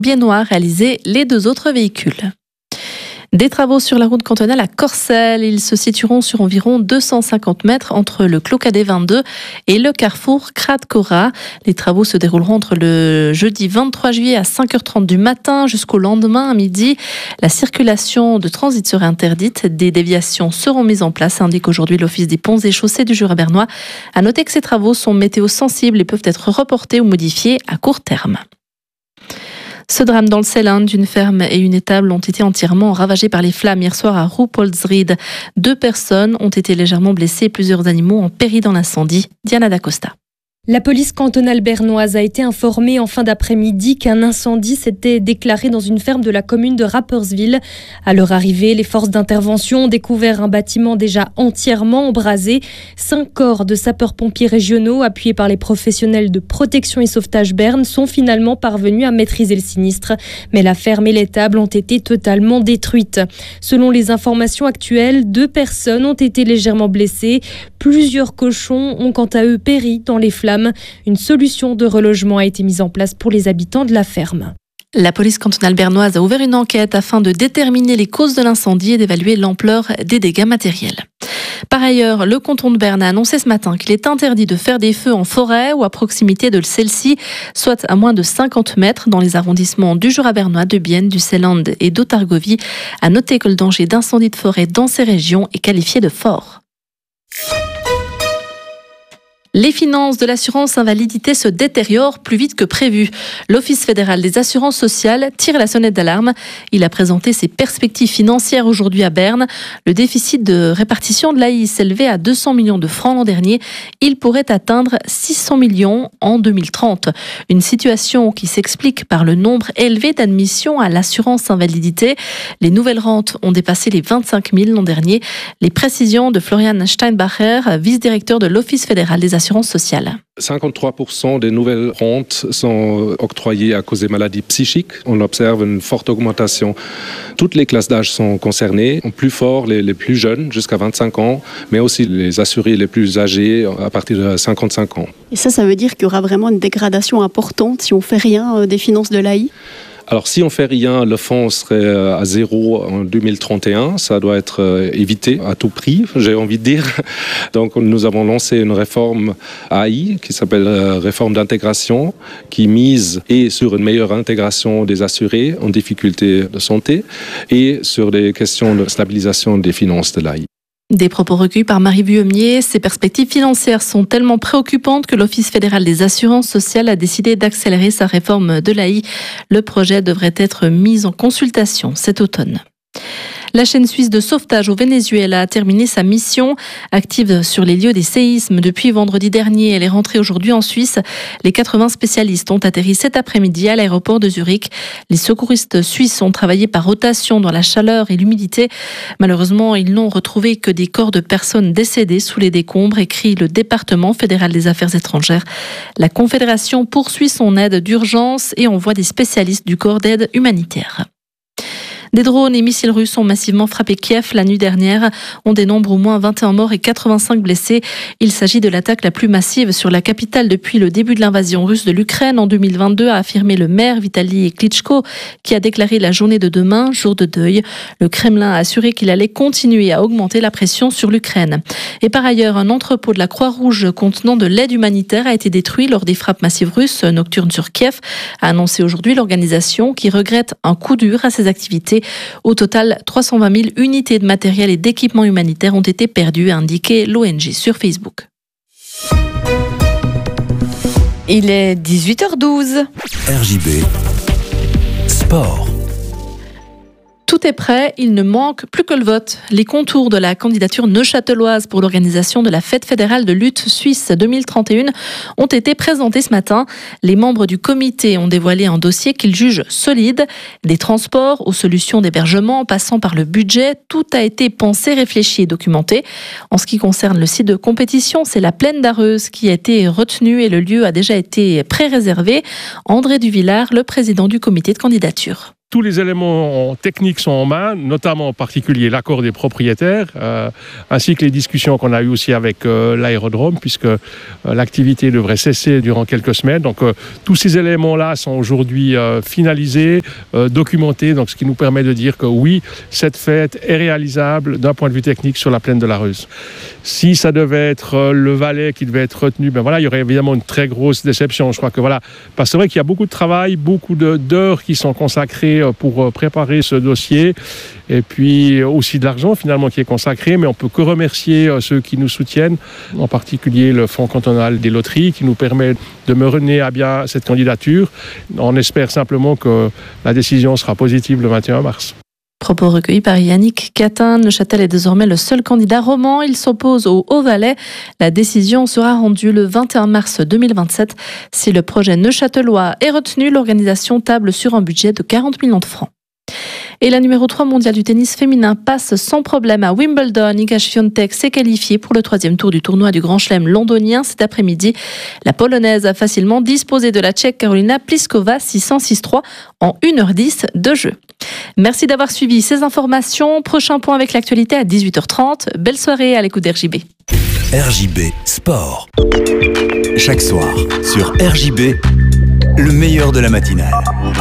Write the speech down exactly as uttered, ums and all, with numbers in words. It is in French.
biennois réalisaient les deux autres véhicules. Des travaux sur la route cantonale à Corcelles. Ils se situeront sur environ deux cent cinquante mètres entre le Clos Cadet vingt-deux et le carrefour Crade-Cora. Les travaux se dérouleront entre le jeudi vingt-trois juillet à cinq heures trente du matin jusqu'au lendemain à midi. La circulation de transit serait interdite. Des déviations seront mises en place, indique aujourd'hui l'Office des ponts et chaussées du Jura bernois. À noter que ces travaux sont météo-sensibles et peuvent être reportés ou modifiés à court terme. Ce drame dans le Seeland, une ferme et une étable ont été entièrement ravagées par les flammes hier soir à Ruppoldsried. Deux personnes ont été légèrement blessées et plusieurs animaux ont péri dans l'incendie. Diana D'Acosta. La police cantonale bernoise a été informée en fin d'après-midi qu'un incendie s'était déclaré dans une ferme de la commune de Rapperswil. À leur arrivée, les forces d'intervention ont découvert un bâtiment déjà entièrement embrasé. Cinq corps de sapeurs-pompiers régionaux, appuyés par les professionnels de protection et sauvetage Berne, sont finalement parvenus à maîtriser le sinistre. Mais la ferme et l'étable ont été totalement détruites. Selon les informations actuelles, deux personnes ont été légèrement blessées. Plusieurs cochons ont quant à eux péri dans les flammes. Une solution de relogement a été mise en place pour les habitants de la ferme. La police cantonale bernoise a ouvert une enquête afin de déterminer les causes de l'incendie et d'évaluer l'ampleur des dégâts matériels. Par ailleurs, le canton de Berne a annoncé ce matin qu'il est interdit de faire des feux en forêt ou à proximité de celle-ci, soit à moins de cinquante mètres dans les arrondissements du Jura bernois, de Bienne, du Seeland et d'Otargovie. À noter que le danger d'incendie de forêt dans ces régions est qualifié de fort. Les finances de l'assurance invalidité se détériorent plus vite que prévu. L'Office fédéral des assurances sociales tire la sonnette d'alarme. Il a présenté ses perspectives financières aujourd'hui à Berne. Le déficit de répartition de l'A I s'élevait à deux cents millions de francs l'an dernier. Il pourrait atteindre six cents millions en deux mille trente. Une situation qui s'explique par le nombre élevé d'admissions à l'assurance invalidité. Les nouvelles rentes ont dépassé les vingt-cinq mille l'an dernier. Les précisions de Florian Steinbacher, vice-directeur de l'Office fédéral des assurances sociale. cinquante-trois pour cent des nouvelles rentes sont octroyées à cause des maladies psychiques. On observe une forte augmentation. Toutes les classes d'âge sont concernées, plus fort les, les plus jeunes, jusqu'à vingt-cinq ans, mais aussi les assurés les plus âgés à partir de cinquante-cinq ans. Et ça, ça veut dire qu'il y aura vraiment une dégradation importante si on ne fait rien des finances de l'A I ? Alors, si on fait rien, le fonds serait à zéro en deux mille trente et un. Ça doit être évité à tout prix, j'ai envie de dire. Donc, nous avons lancé une réforme A I qui s'appelle réforme d'intégration, qui mise et sur une meilleure intégration des assurés en difficulté de santé et sur des questions de stabilisation des finances de l'A I. Des propos recueillis par Marie Vuillemier. Ces perspectives financières sont tellement préoccupantes que l'Office fédéral des assurances sociales a décidé d'accélérer sa réforme de l'A I. Le projet devrait être mis en consultation cet automne. La chaîne suisse de sauvetage au Venezuela a terminé sa mission. Active sur les lieux des séismes depuis vendredi dernier, elle est rentrée aujourd'hui en Suisse. Les quatre-vingts spécialistes ont atterri cet après-midi à l'aéroport de Zurich. Les secouristes suisses ont travaillé par rotation dans la chaleur et l'humidité. Malheureusement, ils n'ont retrouvé que des corps de personnes décédées sous les décombres, écrit le département fédéral des affaires étrangères. La Confédération poursuit son aide d'urgence et envoie des spécialistes du corps d'aide humanitaire. Des drones et missiles russes ont massivement frappé Kiev la nuit dernière. On dénombre au moins vingt et un morts et quatre-vingt-cinq blessés. Il s'agit de l'attaque la plus massive sur la capitale depuis le début de l'invasion russe de l'Ukraine en deux mille vingt-deux, a affirmé le maire Vitaly Klitschko, qui a déclaré la journée de demain jour de deuil. Le Kremlin a assuré qu'il allait continuer à augmenter la pression sur l'Ukraine. Et par ailleurs, un entrepôt de la Croix-Rouge contenant de l'aide humanitaire a été détruit lors des frappes massives russes nocturnes sur Kiev, a annoncé aujourd'hui l'organisation qui regrette un coup dur à ses activités. Au total, trois cent vingt mille unités de matériel et d'équipements humanitaires ont été perdues, a indiqué l'O N G sur Facebook. Il est dix-huit heures douze. R J B Sport. Tout est prêt, il ne manque plus que le vote. Les contours de la candidature neuchâteloise pour l'organisation de la Fête fédérale de lutte suisse deux mille trente et un ont été présentés ce matin. Les membres du comité ont dévoilé un dossier qu'ils jugent solide. Des transports aux solutions d'hébergement en passant par le budget, tout a été pensé, réfléchi et documenté. En ce qui concerne le site de compétition, c'est la Plaine d'Areuse qui a été retenue et le lieu a déjà été pré-réservé. André Duvillard, le président du comité de candidature. tous les éléments techniques sont en main, notamment en particulier l'accord des propriétaires, euh, ainsi que les discussions qu'on a eues aussi avec euh, l'aérodrome, puisque euh, l'activité devrait cesser durant quelques semaines. Donc euh, tous ces éléments-là sont aujourd'hui euh, finalisés, euh, documentés, donc ce qui nous permet de dire que oui, cette fête est réalisable d'un point de vue technique sur la plaine de la Reuse. Si ça devait être euh, le Valais qui devait être retenu, ben voilà, il y aurait évidemment une très grosse déception. Je crois que voilà, parce que c'est vrai qu'il y a beaucoup de travail, beaucoup de, d'heures qui sont consacrées pour préparer ce dossier, et puis aussi de l'argent finalement qui est consacré, mais on peut que remercier ceux qui nous soutiennent, en particulier le Fonds cantonal des loteries qui nous permet de mener à bien cette candidature. On espère simplement que la décision sera positive le vingt et un mars. Propos recueillis par Yannick Catin. Neuchâtel est désormais le seul candidat roman. Il s'oppose au Haut-Valais. La décision sera rendue le vingt et un mars deux mille vingt-sept. Si le projet neuchâtelois est retenu, l'organisation table sur un budget de quarante millions de francs. Et la numéro trois mondiale du tennis féminin passe sans problème à Wimbledon. Iga Świątek s'est qualifiée pour le troisième tour du tournoi du Grand Chelem londonien cet après-midi. La Polonaise a facilement disposé de la Tchèque Karolina Pliskova six cent six trois en une heure dix de jeu. Merci d'avoir suivi ces informations. Prochain point avec l'actualité à dix-huit heures trente. Belle soirée à l'écoute d'R J B. R J B Sport. Chaque soir sur R J B, le meilleur de la matinale.